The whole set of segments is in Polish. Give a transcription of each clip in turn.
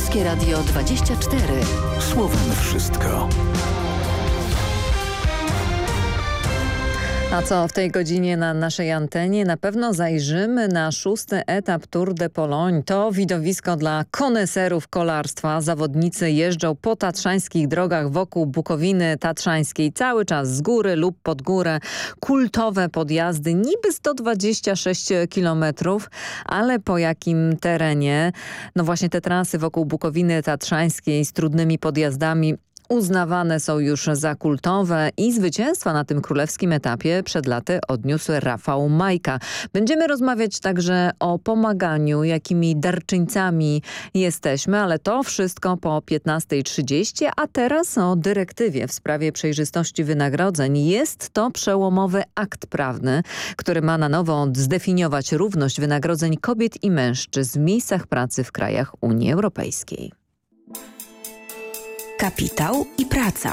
Polskie Radio 24. Słowem wszystko. A co w tej godzinie na naszej antenie? Na pewno zajrzymy na 6. etap Tour de Pologne. To widowisko dla koneserów kolarstwa. Zawodnicy jeżdżą po tatrzańskich drogach wokół Bukowiny Tatrzańskiej. Cały czas z góry lub pod górę. Kultowe podjazdy, niby 126 km, ale po jakim terenie? No właśnie te trasy wokół Bukowiny Tatrzańskiej z trudnymi podjazdami uznawane są już za kultowe i zwycięstwa na tym królewskim etapie przed laty odniósł Rafał Majka. Będziemy rozmawiać także o pomaganiu, jakimi darczyńcami jesteśmy, ale to wszystko po 15:30, a teraz o dyrektywie w sprawie przejrzystości wynagrodzeń. Jest to przełomowy akt prawny, który ma na nowo zdefiniować równość wynagrodzeń kobiet i mężczyzn w miejscach pracy w krajach Unii Europejskiej. Kapitał i praca.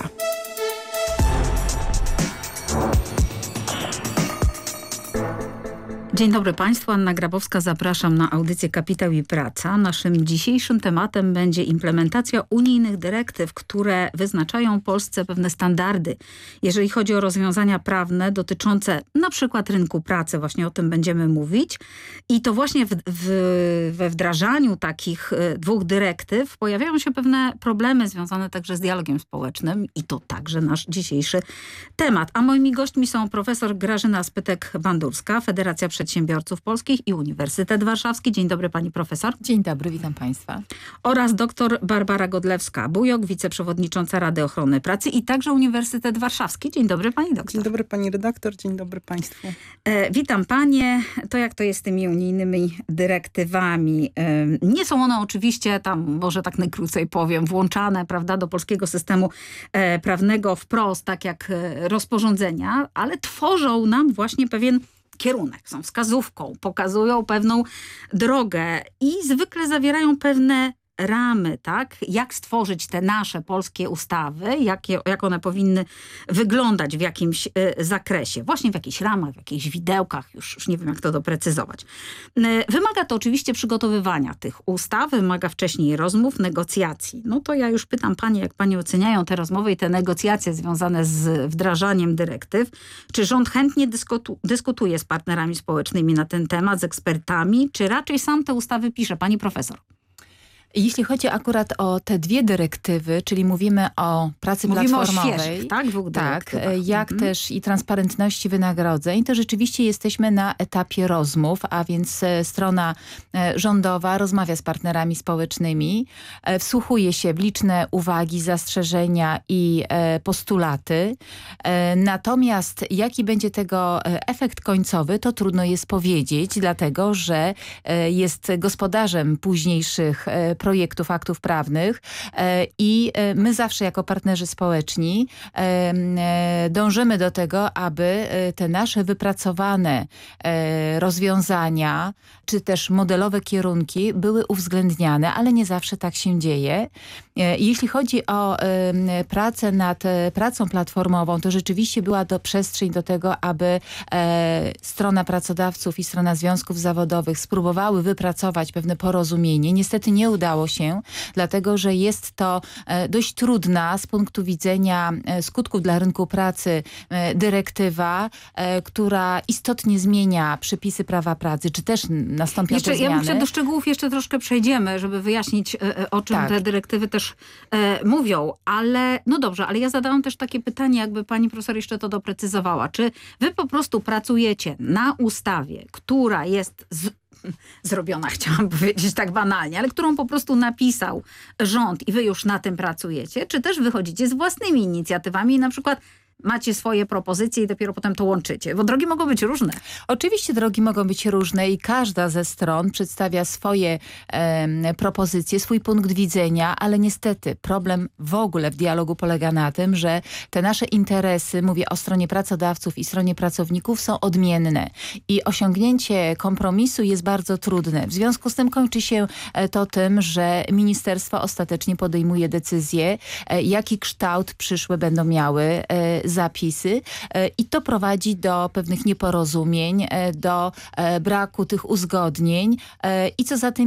Dzień dobry Państwu, Anna Grabowska, zapraszam na audycję Kapitał i Praca. Naszym dzisiejszym tematem będzie implementacja unijnych dyrektyw, które wyznaczają Polsce pewne standardy. Jeżeli chodzi o rozwiązania prawne dotyczące na przykład rynku pracy, właśnie o tym będziemy mówić. I to właśnie we wdrażaniu takich dwóch dyrektyw pojawiają się pewne problemy związane także z dialogiem społecznym i to także nasz dzisiejszy temat. A moimi gośćmi są profesor Grażyna Spytek-Bandurska, Federacja Przedsiębiorców Polskich i Uniwersytet Warszawski. Dzień dobry pani profesor. Dzień dobry, witam państwa. Oraz dr Barbara Godlewska-Bujok, wiceprzewodnicząca Rady Ochrony Pracy i także Uniwersytet Warszawski. Dzień dobry pani doktor. Dzień dobry pani redaktor, dzień dobry państwu. Witam panie. To jak to jest z tymi unijnymi dyrektywami? Nie są one oczywiście tam, może tak najkrócej powiem, włączane, prawda, do polskiego systemu prawnego wprost, tak jak rozporządzenia, ale tworzą nam właśnie pewien kierunek, są wskazówką, pokazują pewną drogę i zwykle zawierają pewne ramy, tak? Jak stworzyć te nasze polskie ustawy, jak one powinny wyglądać w jakimś zakresie. Właśnie w jakichś ramach, w jakichś widełkach, już nie wiem jak to doprecyzować. Wymaga to oczywiście przygotowywania tych ustaw, wymaga wcześniej rozmów, negocjacji. No to ja już pytam panie, jak panie oceniają te rozmowy i te negocjacje związane z wdrażaniem dyrektyw. Czy rząd chętnie dyskutuje z partnerami społecznymi na ten temat, z ekspertami, czy raczej sam te ustawy pisze? Pani profesor. Jeśli chodzi akurat o te dwie dyrektywy, czyli mówimy o pracy platformowej, o świeżych, tak? Dwóch dyrektywach. Jak też i transparentności wynagrodzeń, to rzeczywiście jesteśmy na etapie rozmów, a więc strona rządowa rozmawia z partnerami społecznymi, wsłuchuje się w liczne uwagi, zastrzeżenia i postulaty. Natomiast jaki będzie tego efekt końcowy, to trudno jest powiedzieć, dlatego że jest gospodarzem późniejszych projektów, aktów prawnych i my zawsze jako partnerzy społeczni dążymy do tego, aby te nasze wypracowane rozwiązania, czy też modelowe kierunki były uwzględniane, ale nie zawsze tak się dzieje. Jeśli chodzi o pracę nad pracą platformową, to rzeczywiście była to przestrzeń do tego, aby strona pracodawców i strona związków zawodowych spróbowały wypracować pewne porozumienie. Niestety nie udało się, dlatego że jest to dość trudna z punktu widzenia skutków dla rynku pracy dyrektywa, która istotnie zmienia przepisy prawa pracy, czy też nastąpią te zmiany. Ja myślę, do szczegółów jeszcze troszkę przejdziemy, żeby wyjaśnić, o czym te dyrektywy też mówią, ale no dobrze, ale ja zadałam też takie pytanie, jakby pani profesor jeszcze to doprecyzowała. Czy wy po prostu pracujecie na ustawie, która jest zrobiona, chciałam powiedzieć tak banalnie, ale którą po prostu napisał rząd i wy już na tym pracujecie, czy też wychodzicie z własnymi inicjatywami i na przykład macie swoje propozycje i dopiero potem to łączycie? Bo drogi mogą być różne. Oczywiście drogi mogą być różne i każda ze stron przedstawia swoje propozycje, swój punkt widzenia, ale niestety problem w ogóle w dialogu polega na tym, że te nasze interesy, mówię o stronie pracodawców i stronie pracowników, są odmienne i osiągnięcie kompromisu jest bardzo trudne. W związku z tym kończy się to tym, że ministerstwo ostatecznie podejmuje decyzję, jaki kształt przyszłe będą miały zapisy i to prowadzi do pewnych nieporozumień, do braku tych uzgodnień i co za tym